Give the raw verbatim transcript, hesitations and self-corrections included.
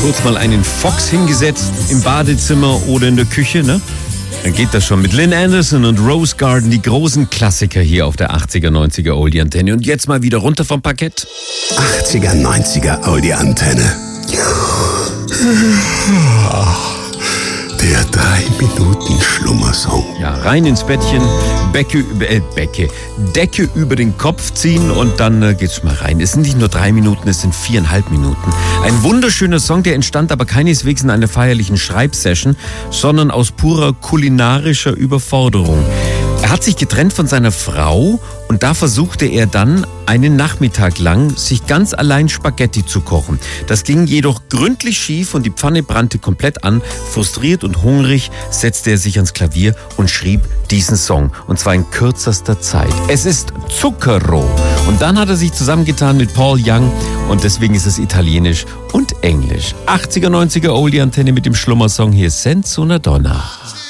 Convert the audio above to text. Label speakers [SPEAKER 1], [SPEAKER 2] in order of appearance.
[SPEAKER 1] kurz mal einen Fox hingesetzt im Badezimmer oder in der Küche, ne? Dann geht das schon mit Lynn Anderson und Rose Garden, die großen Klassiker hier auf der achtziger, neunziger Oldie-Antenne. Und jetzt mal wieder runter vom Parkett.
[SPEAKER 2] achtziger, neunziger Oldie-Antenne. Der drei Minuten Schlummersong.
[SPEAKER 1] Ja, rein ins Bettchen, Becke, äh, Becke, Decke über den Kopf ziehen und dann äh, geht's mal rein. Es sind nicht nur drei Minuten, es sind viereinhalb Minuten. Ein wunderschöner Song, der entstand aber keineswegs in einer feierlichen Schreibsession, sondern aus purer kulinarischer Überforderung. Er hat sich getrennt von seiner Frau und da versuchte er dann einen Nachmittag lang, sich ganz allein Spaghetti zu kochen. Das ging jedoch gründlich schief und die Pfanne brannte komplett an. Frustriert und hungrig setzte er sich ans Klavier und schrieb diesen Song. Und zwar in kürzester Zeit. Es ist Zucchero. Und dann hat er sich zusammengetan mit Paul Young und deswegen ist es italienisch und englisch. achtziger, neunziger Oldie-Antenne mit dem Schlummersong hier Senza una Donna.